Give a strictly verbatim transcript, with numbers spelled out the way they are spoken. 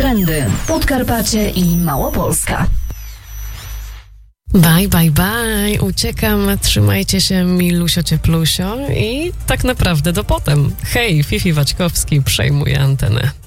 Trendy, Podkarpacie i Małopolska. Bye, bye, bye. Uciekam. Trzymajcie się, milusio, cieplusio i tak naprawdę do potem. Hej, Fifi Waćkowski przejmuje antenę.